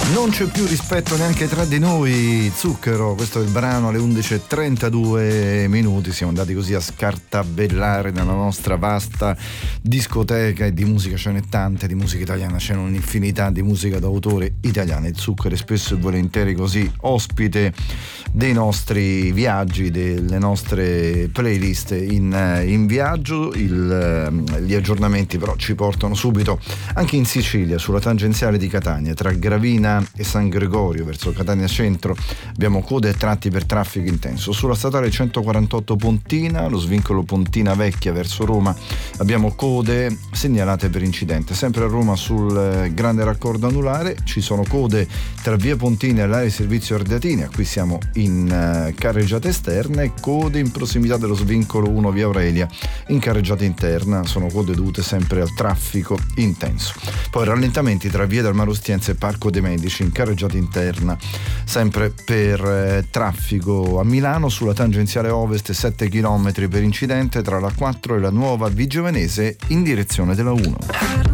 Non c'è più rispetto neanche tra di noi, Zucchero, questo è il brano alle 11:32. Siamo andati così a scartabellare nella nostra vasta discoteca, e di musica ce n'è tante, di musica italiana c'è un'infinità di musica d'autore italiana. Il Zucchero è spesso e volentieri così ospite dei nostri viaggi, delle nostre playlist in viaggio. Gli aggiornamenti però ci portano subito anche in Sicilia, sulla tangenziale di Catania, tra Gravina e San Gregorio verso Catania Centro abbiamo code e tratti per traffico intenso. Sulla statale 148 Pontina, lo svincolo Pontina Vecchia verso Roma, abbiamo code segnalate per incidente. Sempre a Roma sul grande raccordo anulare ci sono code tra via Pontina e l'area di servizio Ardeatini, qui siamo in carreggiata esterna, e code in prossimità dello svincolo 1 via Aurelia in carreggiata interna, sono code dovute sempre al traffico intenso. Poi rallentamenti tra via del Marostiense e Parco dei Medici in carreggiata interna, sempre per traffico. A Milano sulla tangenziale ovest 7 km per incidente tra la 4 e la nuova Vigiovenese in direzione della 1.